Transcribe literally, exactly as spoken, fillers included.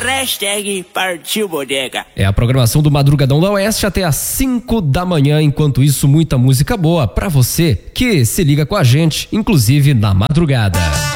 Hashtag Partiu Bodega. É a programação do Madrugadão da Oeste até às cinco da manhã. Enquanto isso, muita música boa pra você que se liga com a gente, inclusive na madrugada.